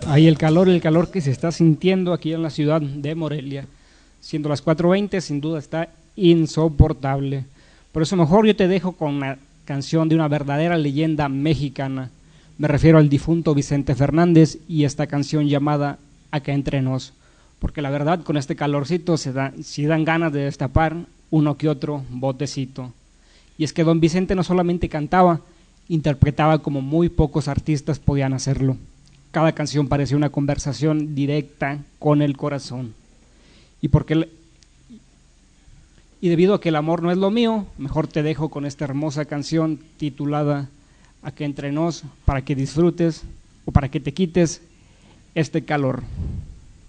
Ahí el calor que se está sintiendo aquí en la ciudad de Morelia, siendo las 4:20, sin duda está insoportable. Por eso mejor yo te dejo con una canción de una verdadera leyenda mexicana. Me refiero al difunto Vicente Fernández y esta canción llamada Acá entre nos, porque la verdad con este calorcito si dan ganas de destapar uno que otro botecito. Y es que don Vicente no solamente cantaba, interpretaba como muy pocos artistas podían hacerlo. Cada canción parecía una conversación directa con el corazón. Y debido a que el amor no es lo mío, mejor te dejo con esta hermosa canción titulada Acá entre nos, para que disfrutes o para que te quites este calor.